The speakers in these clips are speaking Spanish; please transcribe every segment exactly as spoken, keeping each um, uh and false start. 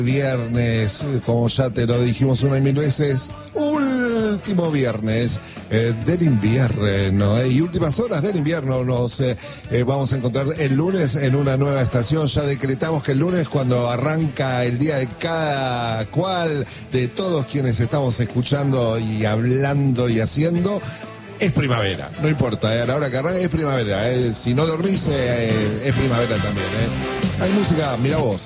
Viernes, como ya te lo dijimos una y mil veces, último viernes eh, del invierno eh, y últimas horas del invierno. Nos eh, eh, vamos a encontrar el lunes en una nueva estación. Ya decretamos que el lunes, cuando arranca el día de cada cual, de todos quienes estamos escuchando y hablando y haciendo, es primavera. No importa, eh, a la hora que arranca es primavera. Eh, si no dormís, eh, es primavera también. Eh. Hay música, mira vos.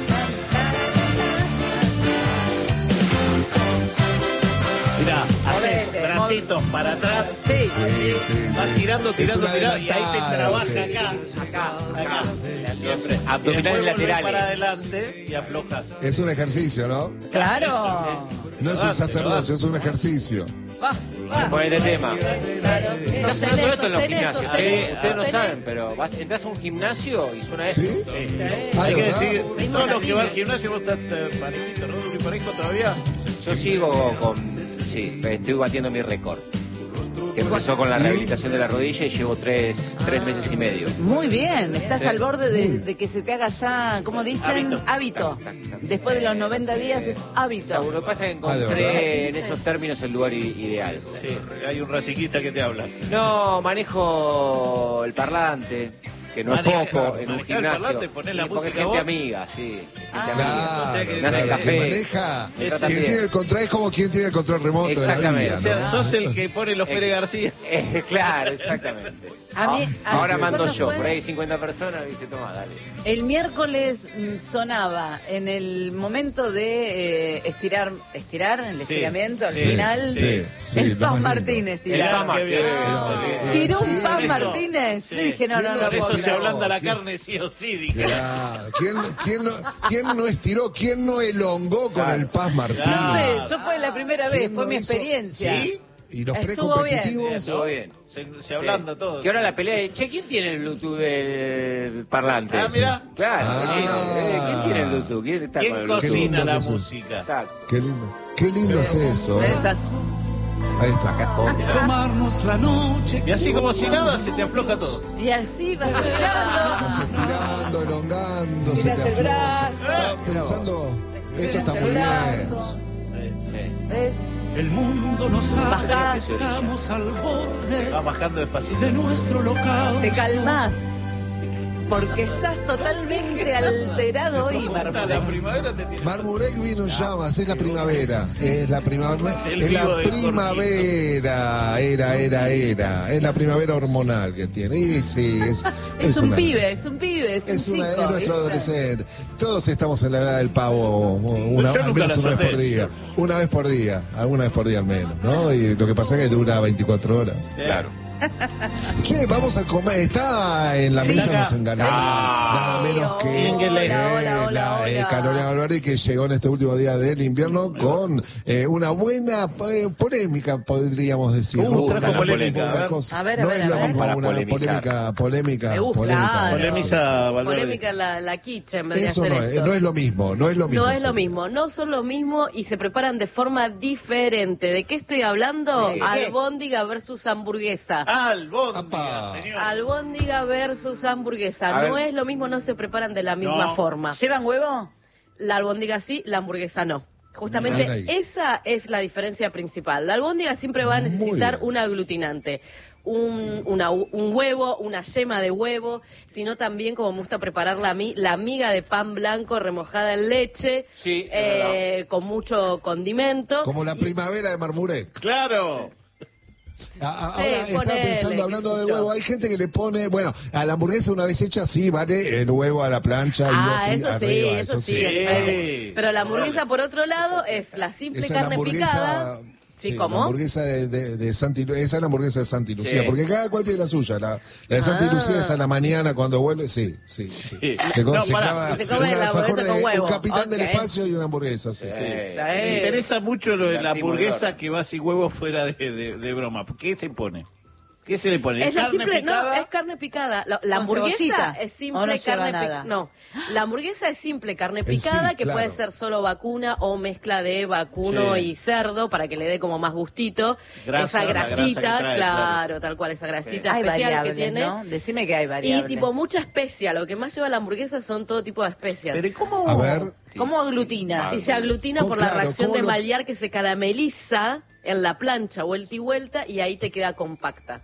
Mirá, haces bracitos para atrás. Sí, Sí, sí, vas sí. tirando, tirando, Es tirando. Y ahí te trabaja sí. acá, acá, acá. Siempre. Abdominales laterales. Para adelante y aflojas. Es un ejercicio, ¿no? claro. No es un sacerdocio, es un ejercicio. Va, va. Ponete tema. Claro. Está sonando Sostenés, esto en los sostenés, gimnasios. Sí, sostenés, ustedes no sostenés. saben, pero vas, entras a un gimnasio y suena esto. ¿Sí? Sí. Ah, Hay ¿de que verdad? decir, Ritmo todos los que latino. van al gimnasio, vos estás eh, parejito, ¿no? ¿Y parejo todavía? Yo sigo con... Sí, estoy batiendo mi récord. Que empezó con la rehabilitación de la rodilla y llevo tres, tres meses y medio. Muy bien, estás Sí. al borde de, de que se te haga ya, ¿cómo dicen? Hábito. Hábito. Tac, tac, tac. Después de los noventa días es hábito. Lo que pasa es que Ah, ¿de encontré en esos términos el lugar i- ideal. Sí, hay un raciquista que te habla. No, manejo el parlante, que no es Maneja- poco en un manejar el gimnasio. parlante, poner la Y porque música gente vos. amiga, sí. Gente Ah. amiga. Claro, o sea que- Me hace claro, café. que maneja. Me Quien tratan tiene bien. el control es como quien tiene el control remoto de la Exactamente. vida, O sea, ¿no? sos el que pone los Pérez García. Eh, claro, exactamente. A mí- Ah, a- ahora mando ¿cuándo yo, fue? por ahí cincuenta personas, y dice, toma, dale. El miércoles mm, sonaba en el momento de eh, estirar, estirar, el Sí, sí, al sí, final, sí, sí, el lo Paz más lindo. Martínez El tiraba. Paz Martínez. Pero, Tiró sí, un Paz eso. Martínez. Sí. Yo dije, no, no, ¿Quién no. no Por eso puedo se creer. ablanda la ¿Quién? carne sí o sí, dije. Claro. ¿Quién, quién, no, ¿Quién no estiró? ¿Quién no elongó con Claro. el Paz Martínez? No sé, Ah, yo fue la primera vez, ¿quién fue no mi hizo? experiencia. ¿Sí? Y los Estuvo precompetitivos. Todo bien. Se, se ablanda todo. Y ahora la pelea de, che, ¿quién tiene el Bluetooth del parlante? Ah, mirá. Claro, Ah. bonito. Eh, ¿Quién tiene el Bluetooth? ¿Quién está con ¿Quién el Bluetooth? cocina lindo la que sos. música? Exacto. Qué lindo. Qué lindo es eso, ¿eh? Esa- Ahí está. Acá ponte. tomarnos la noche. Y así como si nada, se te afloja todo. Y así vas tirando. Vas estirando, elongando, se te Tirás el afloja. brazo. Estaba pensando, esto está tirás muy el bien. brazo. Sí. ¿Ves? El mundo no sabe Bajá. que estamos al borde Va bajando despacito. de nuestro local. Te calmás. Porque estás totalmente alterado hoy, Hasta Marmurek. la primavera te tiene. Marmurek vino en llamas, es la primavera, es la primavera, Es el es la vivo del primavera, era, era, era, es la primavera hormonal que tiene, y sí, es, Es un una- pibe, es un pibe, es, es, un una- chico. es nuestro adolescente. Todos estamos en la edad del pavo, una, Yo al nunca menos la una vez por solté. día, una vez por día, alguna vez por día al menos, ¿no? Y lo que pasa es que dura veinticuatro horas. Claro. Che, vamos a comer, está en la Sí. mesa, Acá. nos enganamos, Ah. nada menos que Hola, eh, hola, hola, la, eh, hola. Carolina Álvarez, que llegó en este último día del invierno con eh, una buena eh, polémica, podríamos decir. Uh, ¿no? trajo Porque polémica, una a ver. cosa- A ver, a no ver, es a lo ver. mismo Para una polemizar. polémica, polémica, Me gusta, polémica. claro. Polemiza Valverde. Polémica la, la kitchen, vendría a Eso ser no es, esto. no es lo mismo, no es lo mismo. No es lo sí. mismo, no son lo mismo y se preparan de forma diferente. ¿De qué estoy hablando? ¿De qué? Albóndiga versus hamburguesa. Albóndiga, Apa. señor. Albóndiga versus hamburguesa. A No ver. es lo mismo, no se preparan de la misma No. forma. ¿Llevan huevo? La albóndiga sí, la hamburguesa no. Justamente Bien ahí. esa es la diferencia principal. La albóndiga siempre va a Muy necesitar bien. un aglutinante. Un, una- un huevo, una yema de huevo, sino también, como me gusta prepararla a mí, la miga de pan blanco remojada en leche, Sí, es eh, con mucho condimento. Como la Y- primavera de Marmurek. Claro. A- a- Sí, Ahora estaba ponele, pensando, qué hablando sé de yo. huevo, hay gente que le pone, bueno, a la hamburguesa una vez hecha, sí, vale, el huevo a la plancha y Ah, lo fri- eso sí, arriba, eso sí. sí. es diferente. Pero la hamburguesa, por otro lado, es la simple Esa es la carne hamburguesa, picada. Sí, la ¿cómo? hamburguesa de, de, de Santi Lu- esa es la hamburguesa de Santi Lucía, Sí. porque cada cual tiene la suya. La, la de Santi Ah. Lucía es a la mañana cuando vuelve, sí, sí, sí. Sí. Se, co- No, se pará. clava Se come un la alfajor hamburguesa de con huevo. un capitán del Ok. espacio y una hamburguesa, sí. Sí. Me interesa mucho lo de la La primo de hamburguesa oro. que va sin huevo fuera de, de, de broma. ¿Qué se pone? ¿Qué se le pone? Es la ¿Carne simple, picada? no, es carne picada. La, la ¿Con hamburguesa cebollita? es ¿O simple no lleva carne nada? picada. No, la hamburguesa es simple carne En sí, picada que claro. puede ser solo vacuna o mezcla de vacuno Sí. y cerdo para que le dé como más gustito. Grasa, esa la grasa grasita, que trae, claro, claro. tal cual, esa grasita Hay especial que variables, tiene. ¿no? Decime que hay Y variables. tipo mucha especia, lo que más lleva la hamburguesa son todo tipo de especias. Pero ¿y cómo? A ver, ¿Cómo aglutina? Y se aglutina ¿Cómo, por la claro, reacción cómo de lo- Maillard, que se carameliza en la plancha vuelta y vuelta y ahí te queda compacta.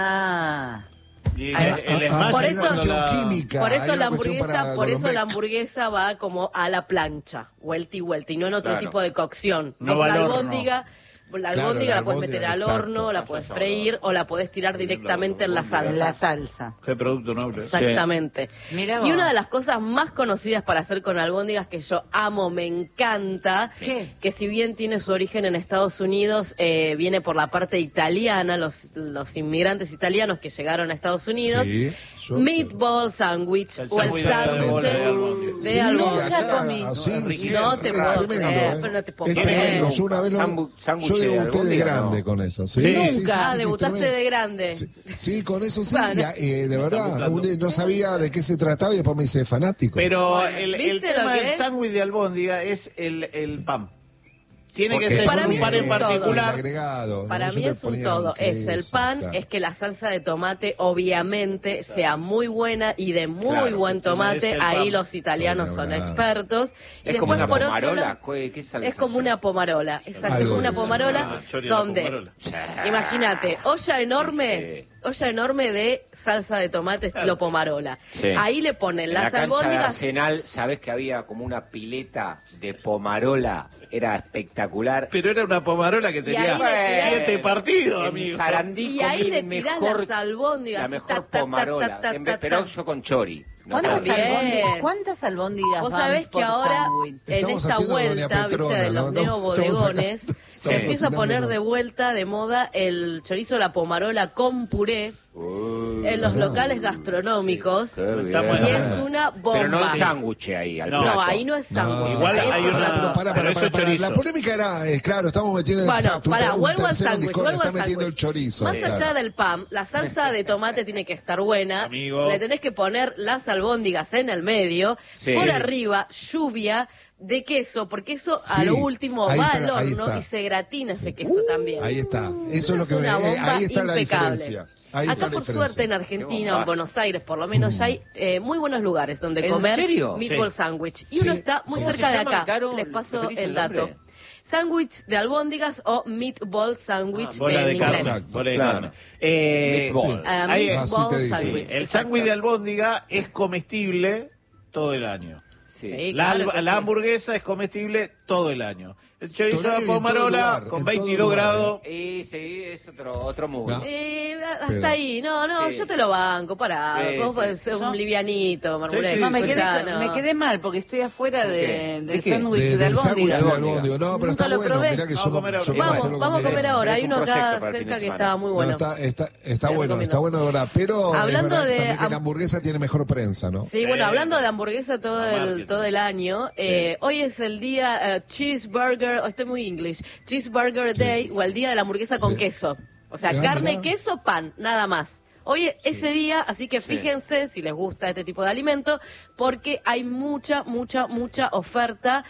Ah. Y el, Ah, el ah, smash por hay es eso- una cuando cuestión la- química. Por eso hay la una cuestión hamburguesa, para por eso gourmet. la hamburguesa va como a la plancha, vuelta y vuelta, y no en otro Claro. tipo de cocción. No Vos va la al horno. albóndiga, la Claro, albóndiga la la puedes albóndiga, meter al exacto. horno, la Eso puedes es freír o la puedes tirar directamente en la En salsa. la salsa. Qué producto noble. Exactamente. Mirá Y vos. una de las cosas más conocidas para hacer con albóndigas que yo amo, me encanta, ¿Qué? que si bien tiene su origen en Estados Unidos, eh, viene por la parte italiana, los, los inmigrantes italianos que llegaron a Estados Unidos. Sí, yo Meatball sandwich El o el sándwich de sándwich bola de de, albóndiga. de Sí, albóndiga. Nunca acá, comí. ah, sí, Es sí, riquísimo. No te es puedo tremendo, creer, ¿eh? pero no te puedo Es creer. tremendo. Yo una vez lo, Sándwich- sándwich yo de debuté de albóndiga, grande no. con eso. Sí, Nunca, sí, sí, sí, sí, debutaste tremendo. de grande. Sí, sí, con eso sí, Bueno. y, eh, de verdad, buscando. un día no sabía de qué se trataba y después me hice fanático. Pero el, el ¿viste lo tema que del es? sándwich de albóndiga es el, el pan. Tiene que Porque ser Para un mí pan es en un todo. el particular. agregado, Para ¿no? Yo mí le es un ponía todo. Es el queso, pan, claro. es que la salsa de tomate obviamente sea muy buena y de muy Claro, buen que merece tomate. el Ahí pan. los italianos Obvio, son claro. expertos. Y Es como después una por otro pomarola. lado, ¿Qué- qué salsa es como es? una pomarola. Exacto, es Algo como una de eso. pomarola Ah, chori a la donde, pomarola. imagínate, olla enorme, olla enorme de salsa de tomate estilo pomarola. Sí. Ahí le ponen En la las cancha de albóndigas. Arsenal, ¿sabés que había como una pileta de pomarola? Era espectacular. Pero era una pomarola que Y tenía ahí le- siete partidos, En amigo. Sarandí Y ahí comí le el tirás mejor- las albóndigas, La así, mejor ta, ta, ta, pomarola. ta, ta, En vez- ta, pero ta. yo con chori. No ¿Cuántas con- También. albóndigas, ¿Cuántas albóndigas Vos van sabés por que ahora, sándwich? en Estamos esta haciendo Doña vuelta, viste, Petrona, de los ¿no? Estamos- neobodegones, estamos se acá- empieza a estamos poner cocinando. de vuelta de moda el chorizo de la pomarola con puré Uy, en los mirá. locales gastronómicos. qué No bien. estamos Y en es una bomba. Pero no el sándwich ahí, al No. plato. No, ahí no es sándwich. No, Igual ahí es hay otra una- cosa. Para, pero para, eso para, es para. chorizo. La polémica era, es claro, estamos metiendo Bueno, exacto, un para, ter- un vuelvo al tercero en sándwich, discordia, vuelvo al está metiendo el sándwich. chorizo. Más claro. allá del pan, la salsa de tomate tiene que estar buena. Amigo. Le tenés que poner las albóndigas en el medio. Sí. Por arriba, lluvia de queso, porque eso a Sí, lo último ahí va está, al ahí horno está. y se gratina ese queso también. Ahí está. Eso es lo que me, una eh, bomba ahí está la impecable. diferencia. Ahí Acá está la por diferencia. suerte en Qué Argentina, en bombazo. Buenos Aires por lo menos, ya hay eh, muy buenos lugares donde ¿En comer serio? meatball Sí. sándwich. Y uno Sí. está muy ¿Cómo cerca se de llama, acá. Caro? Les paso ¿Referís el el dato. nombre? Sándwich de albóndigas o meatball sándwich Ah, bola en de carne. inglés. Exacto. Bola de Claro. carne. Eh, Meatball. sí. Ah, Hay- meatball Así te dice. sándwich. el exacto. sándwich de albóndiga es comestible todo el año. Sí. Sí. La, claro que la sí. hamburguesa es comestible todo el año. El chorizo Todo el de año y en todo pomarola lugar, con en todo veintidós lugar, grados. Y sí, es otro, otro mood. No. Eh, hasta Pero- ahí, no, no, Sí. yo te lo banco, pará, Sí, vos sí. podés ser Yo- un livianito, Marmuré. Sí, No, me quedé, escuchá, no. me quedé mal porque estoy afuera de, qué? ¿De del qué? sándwich De- de, del sándwich albóndigas. de albóndiga. albóndiga. No, pero Nunca está lo bueno. probé. Mirá que Vamos yo, a comer ahora. yo Igual, puedo Vamos, hacerlo vamos a con comer mi- ahora, hay Es un uno acá proyecto para el fin cerca de que semana. está muy No, bueno. está, está, está Te bueno, recomiendo. está bueno de verdad. Pero Hablando es verdad de también que ham- la hamburguesa tiene mejor prensa, ¿no? Sí, bueno, Eh, hablando de hamburguesa todo no, el, marketing. todo el año, eh, hoy es el día eh, Cheeseburger, oh, estoy muy English, Cheeseburger Day o el día de la hamburguesa con Sí. queso. O sea, Ah, carne, mirá. queso, pan, nada más. Hoy es ese día, así que fíjense si les gusta este tipo de alimento, porque hay mucha, mucha, mucha oferta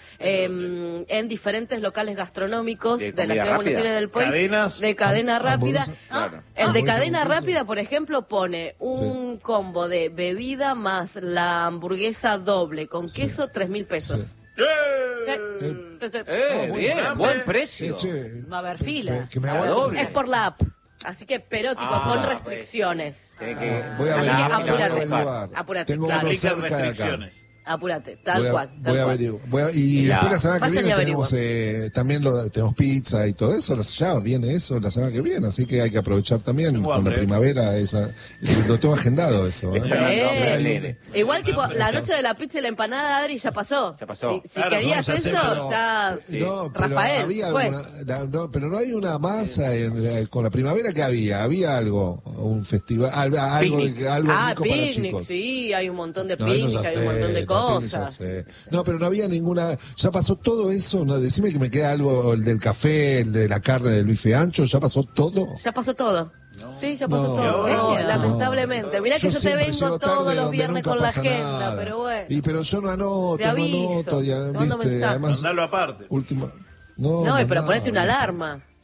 eh, en diferentes locales gastronómicos ¿De de, la comida ciudad de Buenos rápida? Aires del país, Cadenas. de cadena Ham- rápida. hamburguesa. Claro. El de Hamburguesa cadena con queso. rápida, por ejemplo, pone un combo de bebida más la hamburguesa doble con queso, tres mil pesos. Sí. Sí. ¡Eh! Entonces, Eh, Ah, bueno. bien, Hambre. buen precio. Eh, che, Va a haber fila. que, que me Ah, aguante. doble. es por la app. Así que, pero tipo Ah, con pues. restricciones. Tenés que- Ah, voy a Así ver, que voy a apúrate. averiguar. Apúrate, Tengo claro. uno Aplica cerca de acá. restricciones. Apúrate, tal Voy a, cual. voy Tal a cual. averiguar. Voy a- y Ya. después la semana que Vayan y viene averigüen. tenemos eh, también lo, tenemos pizza y todo eso. la- Ya viene eso la semana que viene, así que hay que aprovechar también Tengo con hambre. la primavera. Esa, lo tengo agendado eso. ¿eh? Está hablando Sí. hambre del Hay- nene. Igual, tipo, la noche de la pizza y la empanada, Adri, ya pasó. Ya pasó. Si, si Claro, querías no, ya sé, eso, pero- ya... Sí. No, pero Rafael, había fue. alguna, la- no, pero no hay una masa en- eh, con la primavera que había, había algo, un festival, al- algo, Picnic. algo Ah, rico para picnic, chicos. sí, hay un montón de No, eso picnic, ya hay un sé, montón de los picnics ya cosas. sé. No, pero no había ninguna, ya pasó todo eso, no, decime que me queda algo, el del café, el de la carne del bife ancho, ya pasó todo. Ya pasó todo. Sí, ya pasó No, todo. ¿en No, serio? lamentablemente. Mirá que yo te siempre vengo llego tarde todos los donde viernes nunca con la pasa agenda, nada. pero bueno. Y pero yo no anoto, Te no aviso, anoto, ya, te mando viste, mensaje. además, Mandalo aparte. última. No, No, pero mandá, ponete una alarma.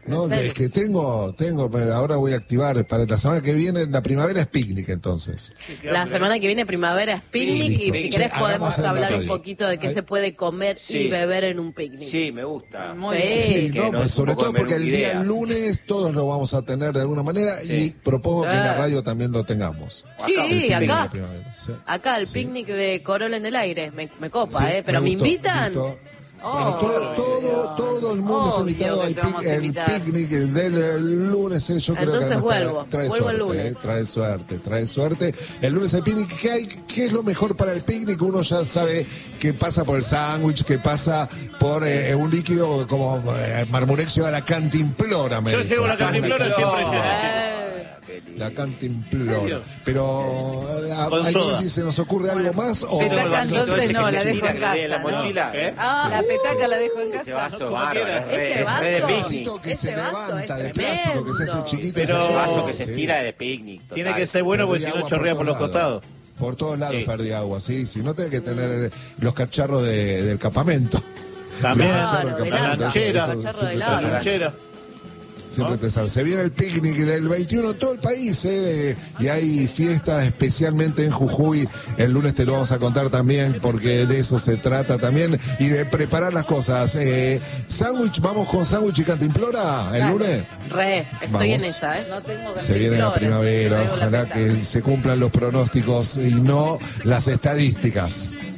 No, ¿En serio? es que tengo, tengo, pero ahora voy a activar para la semana que viene, la primavera es picnic entonces. La semana que viene primavera es picnic Listo. y si querés Sí, podemos hagamos en la hablar un radio. poquito de qué Ay. se puede comer Sí. y beber en un picnic. Sí, me gusta. Muy Sí. bien. Sí, que no, no pues es sobre un poco todo de porque el menú día ideas. lunes todos lo vamos a tener de alguna manera y Sí. propongo que en la Sí. radio también lo tengamos. Sí, El picnic acá. de primavera, sí. Acá el Sí. picnic de Corolla en el aire, me, me copa, Sí, ¿eh? Pero me, gustó, invitan. listo. Oh, Bueno, todo, todo, todo el mundo está Obvio invitado que al te vamos pic- a el invitar. picnic del eh, lunes. eh, Yo creo Entonces que además trae- vuelvo, trae, vuelvo el suerte, lunes. eh, trae suerte, trae suerte. El lunes el picnic, ¿qué, hay, ¿qué es lo mejor para el picnic? Uno ya sabe que pasa por el sándwich, que pasa por eh, un líquido como eh, Marmurexio a la cantimplora. me Yo dijo. llevo la cantimplora Una siempre cantimplora. llena, chicos. Eh, La cantimplora. Pero eh, a, Con a soda. si se nos ocurre algo más o Petaca, el vasito entonces ese no, que la se dejo tira, en que le en la casa, ¿no? mochila. ¿Eh? Ah, La petaca la dejo en Ese casa. vaso como bárbaro, quieras. es re, Ese es vaso. re de un picnic. vasito que Ese se vaso levanta es de plástico, que se hace tremendo. chiquito. Pero- y se Ese lleva. vaso que se Sí. tira de picnic. total. Tiene que ser bueno porque si Perdí no agua chorrea por los todos costados. lados. Por todos lados Sí. perdí agua, sí. Si no, tenés que tener los cacharros de- del campamento. También. Los cacharros Claro, del de campamento, lata. eso- eso Cacharro de siempre te lata. sale. Lanchera. Siempre te sale. Se viene el picnic del veintiuno en todo el país, eh, y hay fiestas especialmente en Jujuy. El lunes te lo vamos a contar también, porque de eso se trata también, y de preparar las cosas. Eh, sándwich, vamos con sándwich y cantimplora el Dale. lunes. Re, estoy Vamos. en esa, ¿eh? No tengo Se viene la cantimplora, primavera, traigo la ojalá petaca. que se cumplan los pronósticos y no las estadísticas.